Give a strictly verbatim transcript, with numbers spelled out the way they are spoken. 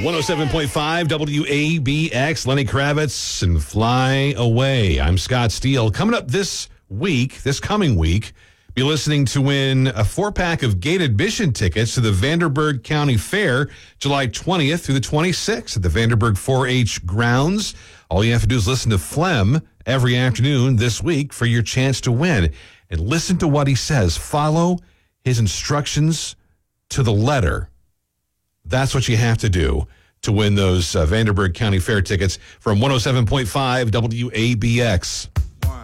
one oh seven point five W A B X, Lenny Kravitz and Fly Away. I'm Scott Steele. Coming up this week, this coming week, be listening to win a four-pack of gate admission tickets to the Vanderburgh County Fair, July twentieth through the twenty-sixth at the Vanderburgh four H grounds. All you have to do is listen to Flem every afternoon this week for your chance to win. And listen to what he says. Follow his instructions to the letter. That's what you have to do to win those uh, Vanderburgh County Fair tickets from one oh seven point five W A B X.